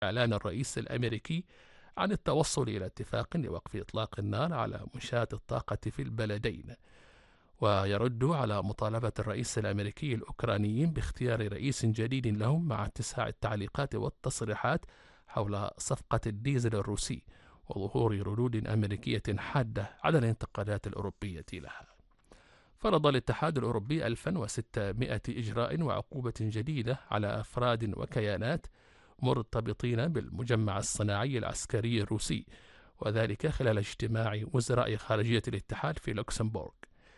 إعلان الرئيس الأمريكي عن التوصل إلى اتفاق لوقف إطلاق النار على منشآت الطاقة في البلدين، ويرد على مطالبة الرئيس الأمريكي الأوكرانيين باختيار رئيس جديد لهم مع اتساع التعليقات والتصريحات حول صفقة الديزل الروسي وظهور ردود أمريكية حادة على الانتقادات الأوروبية لها. فرض الاتحاد الأوروبي 1600 إجراء وعقوبة جديدة على أفراد وكيانات مرتبطين بالمجمع الصناعي العسكري الروسي، وذلك خلال اجتماع وزراء خارجية الاتحاد في لوكسمبورغ.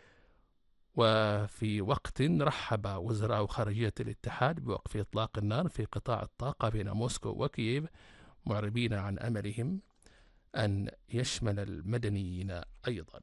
وفي وقت رحب وزراء خارجية الاتحاد بوقف إطلاق النار في قطاع الطاقة بين موسكو وكييف، معربين عن أملهم أن يشمل المدنيين أيضا.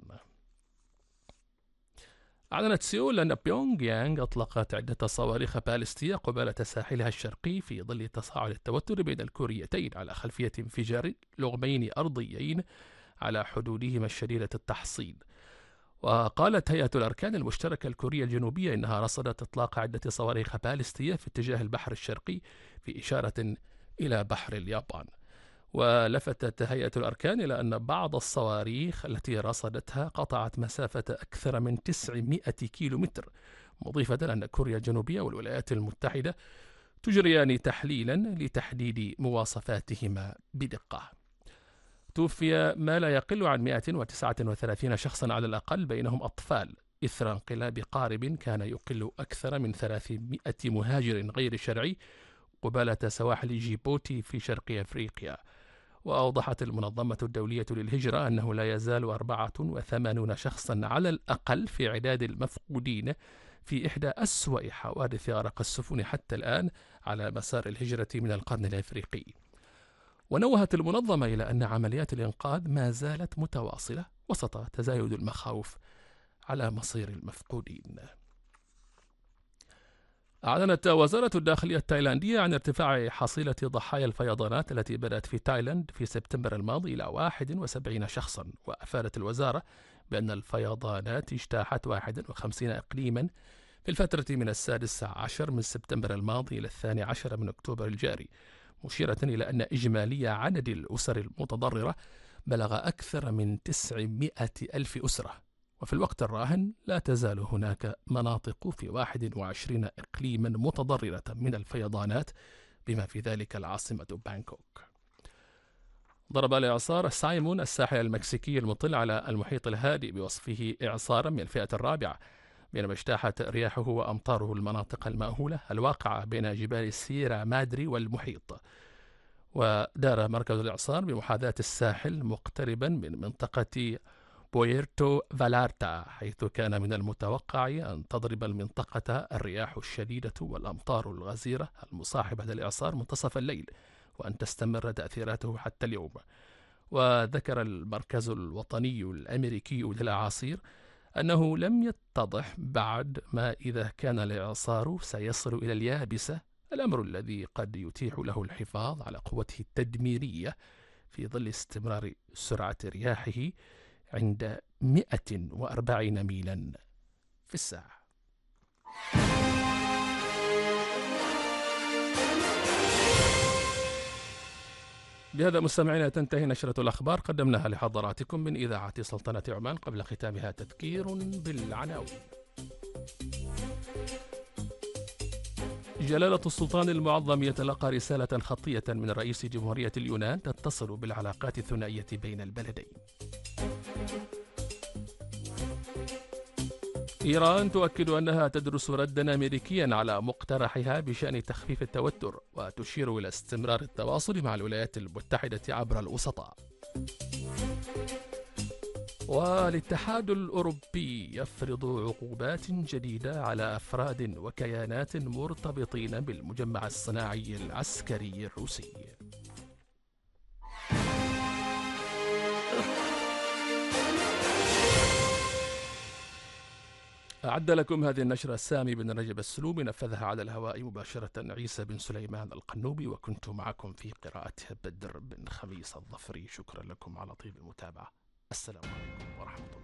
أعلنت سيول أن بيونغ يانغ أطلقت عدة صواريخ باليستية قبالة ساحلها الشرقي في ظل تصاعد التوتر بين الكوريتين على خلفية انفجار لغمين أرضيين على حدودهما الشديدة التحصين. وقالت هيئة الأركان المشتركة الكورية الجنوبية إنها رصدت إطلاق عدة صواريخ باليستية في اتجاه البحر الشرقي في إشارة إلى بحر اليابان. ولفتت هيئة الأركان إلى أن بعض الصواريخ التي رصدتها قطعت مسافة أكثر من 900 كيلومتر، مضيفة أن كوريا الجنوبية والولايات المتحدة تجريان تحليلا لتحديد مواصفاتهما بدقة. توفي ما لا يقل عن 139 شخصا على الأقل، بينهم أطفال، إثر انقلاب قارب كان يقل أكثر من 300 مهاجر غير شرعي قبالة سواحل جيبوتي في شرق أفريقيا. وأوضحت المنظمة الدولية للهجرة أنه لا يزال 84 شخصا على الأقل في عداد المفقودين في إحدى أسوأ حوادث غرق السفن حتى الآن على مسار الهجرة من القرن الأفريقي. ونوهت المنظمة إلى أن عمليات الإنقاذ ما زالت متواصلة وسط تزايد المخاوف على مصير المفقودين. أعلنت وزارة الداخلية التايلاندية عن ارتفاع حصيلة ضحايا الفيضانات التي بدأت في تايلاند في سبتمبر الماضي إلى 71 شخصا. وأفادت الوزارة بأن الفيضانات اجتاحت 51 إقليما في الفترة من 16 من سبتمبر الماضي إلى 12 من أكتوبر الجاري، مشيرة إلى أن إجمالي عدد الأسر المتضررة بلغ أكثر من 900 ألف أسرة. وفي الوقت الراهن لا تزال هناك مناطق في 21 إقليما متضررة من الفيضانات، بما في ذلك العاصمة بانكوك. ضرب الإعصار سايمون الساحل المكسيكي المطل على المحيط الهادئ بوصفه إعصارا من الفئة الرابعة، بينما اجتاحت رياحه وأمطاره المناطق المأهولة الواقعة بين جبال السيرا مادري والمحيط. ودار مركز الإعصار بمحاذاة الساحل مقتربا من منطقة بويرتو فالارتا، حيث كان من المتوقع أن تضرب المنطقة الرياح الشديدة والأمطار الغزيرة المصاحبة للإعصار منتصف الليل، وأن تستمر تأثيراته حتى اليوم. وذكر المركز الوطني الأمريكي للأعاصير أنه لم يتضح بعد ما إذا كان الإعصار سيصل إلى اليابسة، الأمر الذي قد يتيح له الحفاظ على قوته التدميرية في ظل استمرار سرعة رياحه عند 140 ميلا في الساعة. بهذا مستمعينا تنتهي نشرة الأخبار قدمناها لحضراتكم من إذاعة سلطنة عمان. قبل ختامها تذكير بالعناوين. جلالة السلطان المعظم يتلقى رسالة خطية من رئيس جمهورية اليونان تتصل بالعلاقات الثنائية بين البلدين. إيران تؤكد أنها تدرس ردا أمريكيا على مقترحها بشأن تخفيف التوتر، وتشير إلى استمرار التواصل مع الولايات المتحدة عبر الوسطاء. والاتحاد الأوروبي يفرض عقوبات جديدة على أفراد وكيانات مرتبطين بالمجمع الصناعي العسكري الروسي. أعد لكم هذه النشرة سامي بن رجب السلومي، نفذها على الهواء مباشرة عيسى بن سليمان القنوبي، وكنت معكم في قراءتها بدر بن خميس الظفري. شكرا لكم على طيب المتابعة. السلام عليكم ورحمة الله.